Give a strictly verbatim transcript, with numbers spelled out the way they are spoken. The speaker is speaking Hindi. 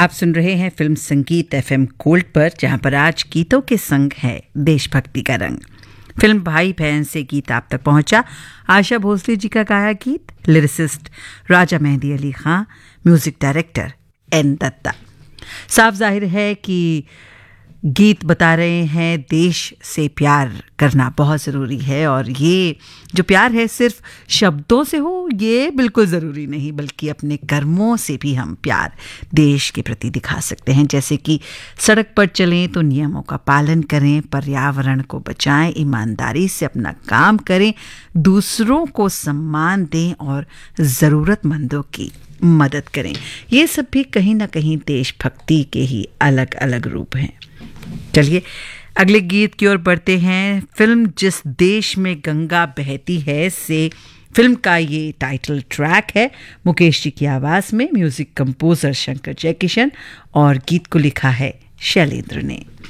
आप सुन रहे हैं फिल्म संगीत एफएम गोल्ड पर, जहां पर आज गीतों के संग है देशभक्ति का रंग। फिल्म भाई बहन से गीत आप तक पहुंचा। आशा भोसले जी का गाया गीत, लिरिसिस्ट राजा मेहंदी अली खां, म्यूजिक डायरेक्टर एन दत्ता। साफ जाहिर है कि गीत बता रहे हैं देश से प्यार करना बहुत ज़रूरी है, और ये जो प्यार है सिर्फ शब्दों से हो ये बिल्कुल ज़रूरी नहीं, बल्कि अपने कर्मों से भी हम प्यार देश के प्रति दिखा सकते हैं। जैसे कि सड़क पर चलें तो नियमों का पालन करें, पर्यावरण को बचाएं, ईमानदारी से अपना काम करें, दूसरों को सम्मान दें और ज़रूरतमंदों की मदद करें। ये सब भी कहीं ना कहीं देशभक्ति के ही अलग अलग रूप हैं। चलिए अगले गीत की ओर बढ़ते हैं। फिल्म जिस देश में गंगा बहती है से फिल्म का ये टाइटल ट्रैक है, मुकेश जी की आवाज़ में, म्यूजिक कंपोजर शंकर जयकिशन, और गीत को लिखा है शैलेंद्र ने।